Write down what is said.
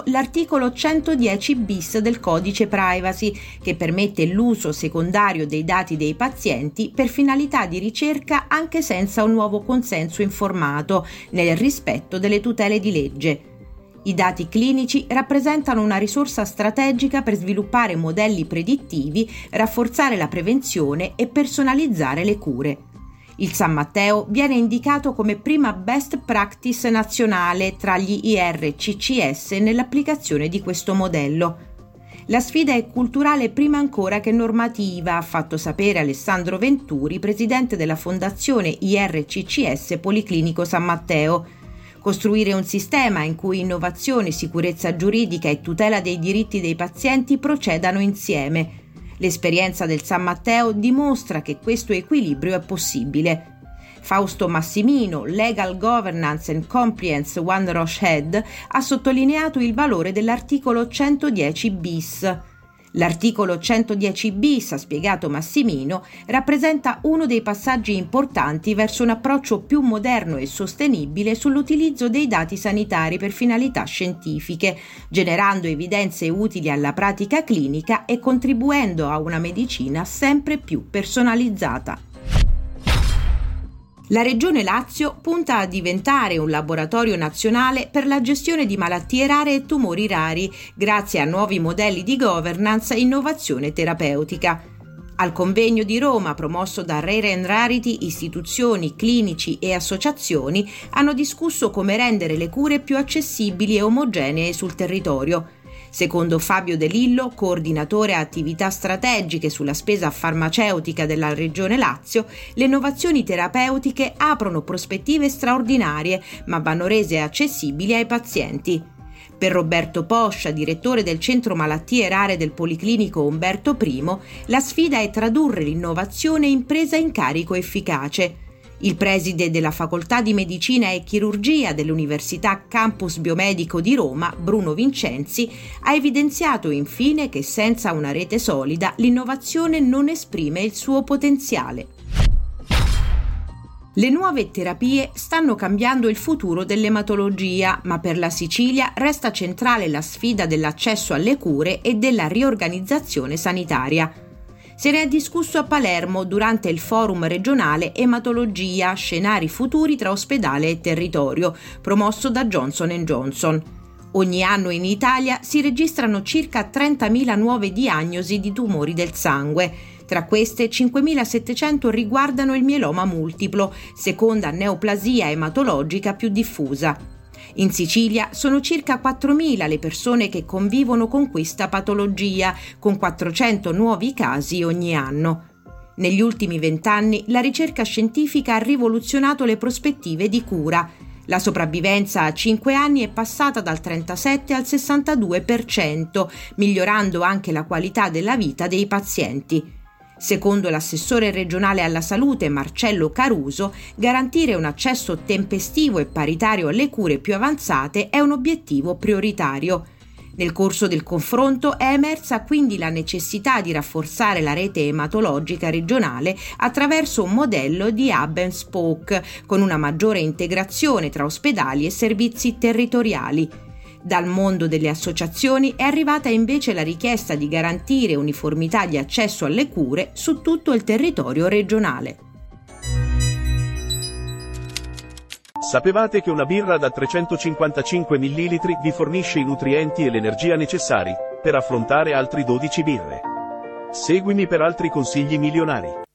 introdotto l'articolo 110 bis del codice privacy, che permette l'uso secondario dei dati dei pazienti per finalità di ricerca anche senza un nuovo consenso informato, nel rispetto delle tutele di legge. I dati clinici rappresentano una risorsa strategica per sviluppare modelli predittivi, rafforzare la prevenzione e personalizzare le cure. Il San Matteo viene indicato come prima best practice nazionale tra gli IRCCS nell'applicazione di questo modello. La sfida è culturale prima ancora che normativa, ha fatto sapere Alessandro Venturi, presidente della Fondazione IRCCS Policlinico San Matteo. Costruire un sistema in cui innovazione, sicurezza giuridica e tutela dei diritti dei pazienti procedano insieme. L'esperienza del San Matteo dimostra che questo equilibrio è possibile. Fausto Massimino, Legal Governance and Compliance One Roche Head, ha sottolineato il valore dell'articolo 110 bis. L'articolo 110 bis, ha spiegato Massimino, rappresenta uno dei passaggi importanti verso un approccio più moderno e sostenibile sull'utilizzo dei dati sanitari per finalità scientifiche, generando evidenze utili alla pratica clinica e contribuendo a una medicina sempre più personalizzata. La Regione Lazio punta a diventare un laboratorio nazionale per la gestione di malattie rare e tumori rari, grazie a nuovi modelli di governance e innovazione terapeutica. Al convegno di Roma, promosso da Rare and Rarity, istituzioni, clinici e associazioni hanno discusso come rendere le cure più accessibili e omogenee sul territorio. Secondo Fabio De Lillo, coordinatore attività strategiche sulla spesa farmaceutica della Regione Lazio, le innovazioni terapeutiche aprono prospettive straordinarie, ma vanno rese accessibili ai pazienti. Per Roberto Poscia, direttore del Centro Malattie Rare del Policlinico Umberto I, la sfida è tradurre l'innovazione in presa in carico efficace. Il preside della Facoltà di Medicina e Chirurgia dell'Università Campus Biomedico di Roma, Bruno Vincenzi, ha evidenziato infine che senza una rete solida l'innovazione non esprime il suo potenziale. Le nuove terapie stanno cambiando il futuro dell'ematologia, ma per la Sicilia resta centrale la sfida dell'accesso alle cure e della riorganizzazione sanitaria. Se ne è discusso a Palermo durante il forum regionale Ematologia, scenari futuri tra ospedale e territorio, promosso da Johnson & Johnson. Ogni anno in Italia si registrano circa 30.000 nuove diagnosi di tumori del sangue. Tra queste 5.700 riguardano il mieloma multiplo, seconda neoplasia ematologica più diffusa. In Sicilia sono circa 4.000 le persone che convivono con questa patologia, con 400 nuovi casi ogni anno. Negli ultimi 20 anni la ricerca scientifica ha rivoluzionato le prospettive di cura. La sopravvivenza a 5 anni è passata dal 37 al 62%, migliorando anche la qualità della vita dei pazienti. Secondo l'assessore regionale alla salute Marcello Caruso, garantire un accesso tempestivo e paritario alle cure più avanzate è un obiettivo prioritario. Nel corso del confronto è emersa quindi la necessità di rafforzare la rete ematologica regionale attraverso un modello di hub and spoke, con una maggiore integrazione tra ospedali e servizi territoriali. Dal mondo delle associazioni è arrivata invece la richiesta di garantire uniformità di accesso alle cure su tutto il territorio regionale. Sapevate che una birra da 355 ml vi fornisce i nutrienti e l'energia necessari per affrontare altri 12 birre? Seguimi per altri consigli milionari.